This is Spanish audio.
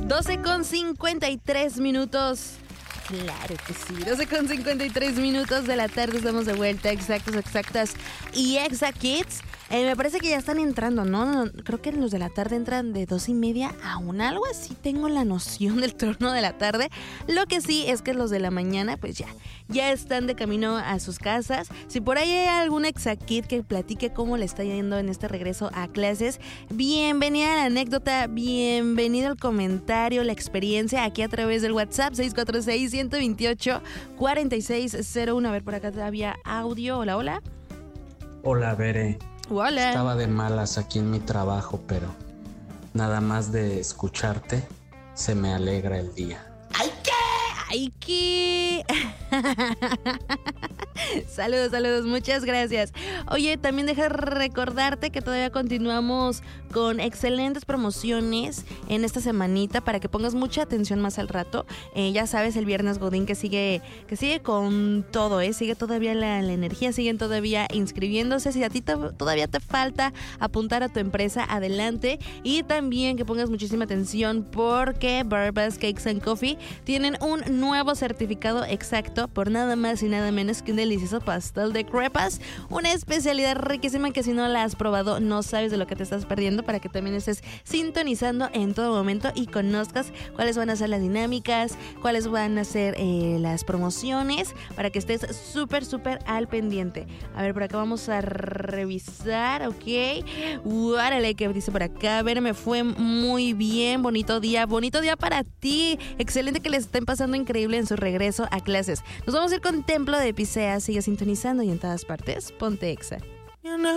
12:53. Claro que sí, 12:53 de la tarde, estamos de vuelta, exactas y Exa Kids. Me parece que ya están entrando, ¿no? Creo que los de la tarde entran de 2:30 a 1, algo así, tengo la noción del turno de la tarde. Lo que sí es que los de la mañana, pues ya están de camino a sus casas. Si por ahí hay algún Exa Kid que platique cómo le está yendo en este regreso a clases, bienvenida a la anécdota, bienvenido al comentario, la experiencia, aquí a través del WhatsApp 646-128-4601. A ver, por acá todavía audio. Hola. Hola, Bere. Hola. Estaba de malas aquí en mi trabajo, pero nada más de escucharte se me alegra el día. ¡Ay, qué! Saludos, muchas gracias. Oye, también deja recordarte que todavía continuamos con excelentes promociones en esta semanita para que pongas mucha atención más al rato. Ya sabes, el viernes Godín que sigue con todo, sigue todavía la energía, siguen todavía inscribiéndose. Si a ti todavía te falta apuntar a tu empresa, adelante. Y también que pongas muchísima atención porque Barbas Cakes and Coffee tienen un nuevo certificado exacto por nada más y nada menos que un delicioso pastel de crepas, una especialidad riquísima que si no la has probado no sabes de lo que te estás perdiendo, para que también estés sintonizando en todo momento y conozcas cuáles van a ser las dinámicas, cuáles van a ser las promociones, para que estés súper al pendiente. A ver, por acá vamos a revisar, ok. Árale, que dice por acá, a ver, me fue muy bien, bonito día para ti, excelente que les estén pasando increíble en su regreso a clases. Nos vamos a ir con Templo de Pisea, sigue sintonizando y en todas partes, ponte Exa.